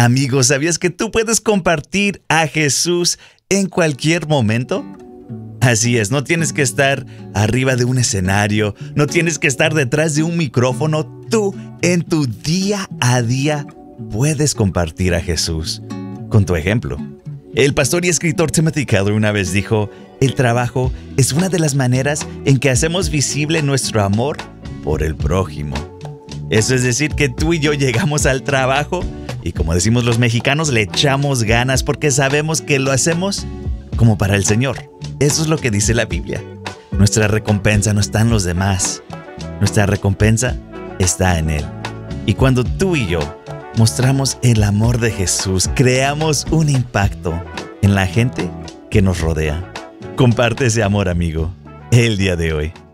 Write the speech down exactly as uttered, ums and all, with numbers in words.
Amigo, ¿sabías que tú puedes compartir a Jesús en cualquier momento? Así es, no tienes que estar arriba de un escenario, no tienes que estar detrás de un micrófono. Tú, en tu día a día, puedes compartir a Jesús con tu ejemplo. El pastor y escritor Timothy Keller una vez dijo: el trabajo es una de las maneras en que hacemos visible nuestro amor por el prójimo. Eso es decir, que tú y yo llegamos al trabajo y, como decimos los mexicanos, le echamos ganas porque sabemos que lo hacemos como para el Señor. Eso es lo que dice la Biblia. Nuestra recompensa no está en los demás. Nuestra recompensa está en Él. Y cuando tú y yo mostramos el amor de Jesús, creamos un impacto en la gente que nos rodea. Comparte ese amor, amigo, el día de hoy.